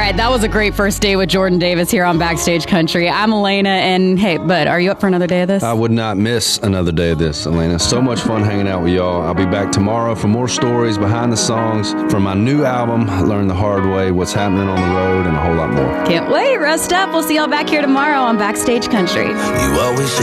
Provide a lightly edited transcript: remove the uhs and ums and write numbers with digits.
right, that was a great first day with Jordan Davis here on Backstage Country. I'm Elena, and hey, bud, are you up for another day of this? I would not miss another day of this, Elena. So much fun hanging out with y'all. I'll be back tomorrow for more stories behind the songs from my new album, Learn the Hard Way, what's happening on the road, and a whole lot more. Can't wait. Rest up. We'll see y'all back here tomorrow on Backstage Country. You always